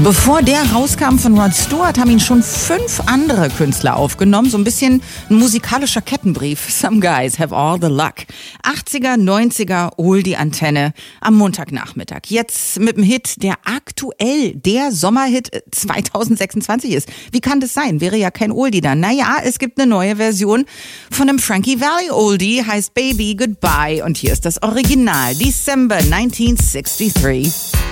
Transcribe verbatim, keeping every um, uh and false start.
Bevor der rauskam von Rod Stewart, haben ihn schon fünf andere Künstler aufgenommen. So ein bisschen ein musikalischer Kettenbrief. Some guys have all the luck. achtziger, neunziger, Oldie-Antenne am Montagnachmittag. Jetzt mit dem Hit, der aktuell der Sommerhit zwanzig sechsundzwanzig ist. Wie kann das sein? Wäre ja kein Oldie dann. Naja, es gibt eine neue Version von einem Frankie Valli Oldie, heißt Baby Goodbye. Und hier ist das Original, December neunzehnhundertthree.